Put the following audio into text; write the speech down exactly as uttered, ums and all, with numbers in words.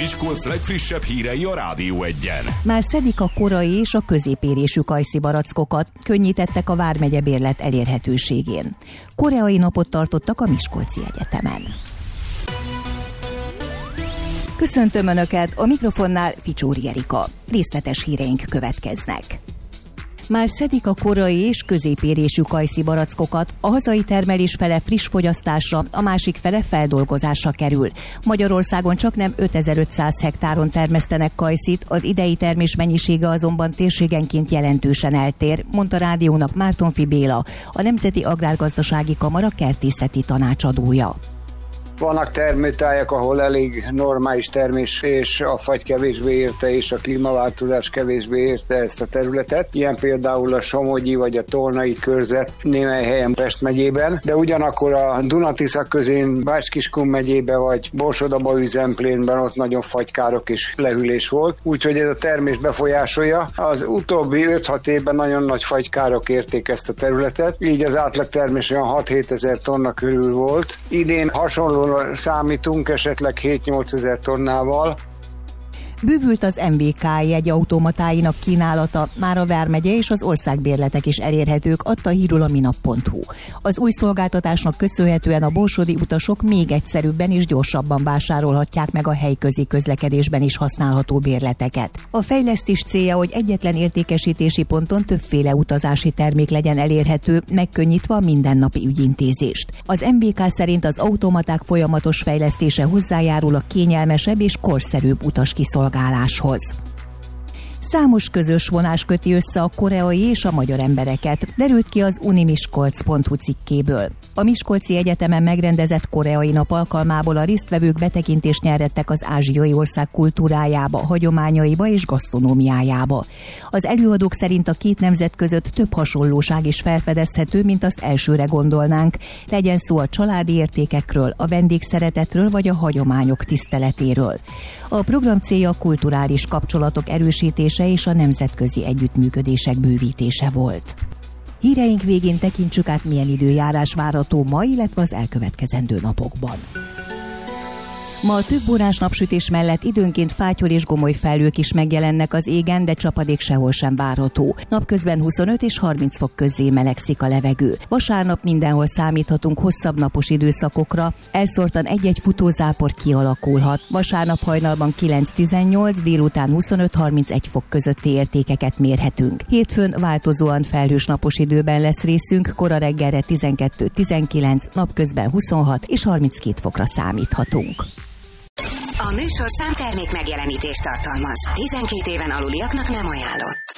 Miskolc legfrissebb hírei a Rádió Egyen. Már szedik a korai és a középérésű kajszibarackokat, könnyítettek a vármegye bérlet elérhetőségén. Koreai napot tartottak a Miskolci Egyetemen. Köszöntöm Önöket, a mikrofonnál Ficsóri Erika. Részletes híreink következnek. Már szedik a korai és középérésű kajszibarackokat, a hazai termelés fele friss fogyasztásra, a másik fele feldolgozásra kerül. Magyarországon csaknem ötezer-ötszáz hektáron termesztenek kajszit, az idei termés mennyisége azonban térségenként jelentősen eltér, mondta rádiónak Mártonffy Béla, a Nemzeti Agrárgazdasági Kamara kertészeti tanácsadója. Vannak termőtájak, ahol elég normális termés, és a fagy kevésbé érte, és a klímaváltozás kevésbé érte ezt a területet. Ilyen például a Somogyi vagy a Tolnai körzet némely helyen Pest megyében, de ugyanakkor a Duna-Tisza közén Bács-Kiskun megyében vagy Borsod-Abaúj Zemplénben ott nagyon fagykárok és lehűlés volt, úgyhogy ez a termés befolyásolja. Az utóbbi öt-hat évben nagyon nagy fagykárok érték ezt a területet, így az átlag termés olyan hat-hét ezer tonna körül volt. Idén hasonló számítunk esetleg hét-nyolc ezer tonnával. Bővült az em bé ká jegyautomatáinak kínálata, már a vármegye és az országbérletek is elérhetők, adta hírül a minap pont hu. Az új szolgáltatásnak köszönhetően a borsodi utasok még egyszerűbben és gyorsabban vásárolhatják meg a helyközi közlekedésben is használható bérleteket. A fejlesztés célja, hogy egyetlen értékesítési ponton többféle utazási termék legyen elérhető, megkönnyítve a mindennapi ügyintézést. Az em bé ká szerint az automaták folyamatos fejlesztése hozzájárul a kényelmesebb és korszerűbb utaskiszolgáláshoz. Számos közös vonás köti össze a koreai és a magyar embereket, derült ki az unimiskolc pont hu cikkéből. A Miskolci Egyetemen megrendezett koreai nap alkalmából a résztvevők betekintést nyerhettek az ázsiai ország kultúrájába, hagyományaiba és gasztronómiájába. Az előadók szerint a két nemzet között több hasonlóság is felfedezhető, mint azt elsőre gondolnánk, legyen szó a családi értékekről, a vendégszeretetről vagy a hagyományok tiszteletéről. A program célja a kulturális kapcsolatok erősítése és a nemzetközi együttműködések bővítése volt. Híreink végén tekintsük át, milyen időjárás várható ma, illetve az elkövetkezendő napokban. Ma a több órás napsütés mellett időnként fátyol és gomoly felhők is megjelennek az égen, de csapadék sehol sem várható. Napközben huszonöt és harminc fok közé melegszik a levegő. Vasárnap mindenhol számíthatunk hosszabb napos időszakokra, elszórtan egy-egy futózápor kialakulhat. Vasárnap hajnalban kilenc-tizennyolc, délután huszonöt-harmincegy fok közötti értékeket mérhetünk. Hétfőn változóan felhős napos időben lesz részünk, kora reggelre tizenkettő-tizenkilenc, napközben huszonhat és harminckét fokra számíthatunk. A műsor számtermék megjelenítést tartalmaz. tizenkét éven aluliaknak nem ajánlott.